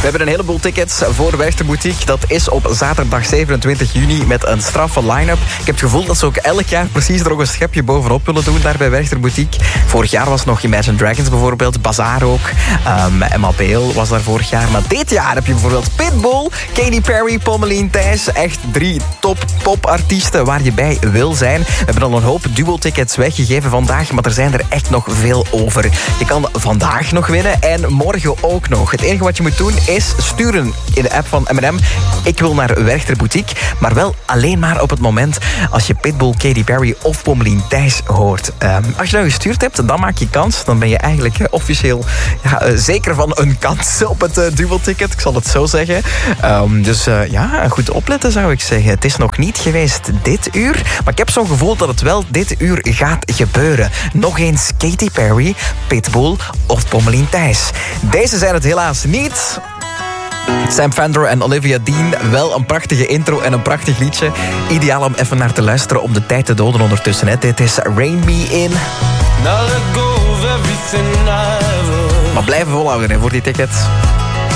hebben een heleboel tickets voor Werchter Boutique. Dat is op zaterdag 27 juni met een straffe line-up. Ik heb het gevoel dat ze ook elk jaar precies er nog een schepje bovenop willen doen daar bij Werchter Boutique. Vorig jaar was nog Imagine Dragons bijvoorbeeld, Bazaar ook. Emma Bale was daar vorig jaar. Maar dit jaar heb je bijvoorbeeld Pitbull, Katy Perry, Pommelien Thijs. Echt 3 top popartiesten waar je bij wil zijn. We hebben al een hoop duo-tickets weggegeven vandaag, maar er zijn er echt nog veel over. Je kan vandaag nog winnen en morgen ook nog. Het enige wat je moet doen is sturen in de app van M&M. Ik wil naar Werchter Boutique, maar wel alleen maar op het moment als je Pitbull, Katy Perry of Pommelien Thijs hoort. Als je dat gestuurd hebt, dan maak je kans. Dan ben je eigenlijk officieel zeker van een kans op het duo-ticket. Ik zal het zo zeggen. Dus goed opletten zou ik zeggen. Het is nog niet geweest dit uur, maar ik heb zo'n gevoel dat het wel dit uur gaat gebeuren. Nog eens Katy Perry, Pitbull of Pommelien Thijs. Deze zijn het helaas niet. Sam Fender en Olivia Dean, wel een prachtige intro en een prachtig liedje. Ideaal om even naar te luisteren om de tijd te doden ondertussen. Hè. Dit is Rain Me In. Maar blijven volhouden hè, voor die tickets.